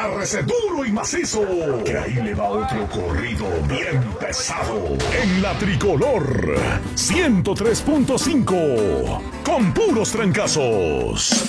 agárrese duro y macizo, que ahí le va otro corrido bien pesado. En la Tricolor 103.5, con puros trancazos.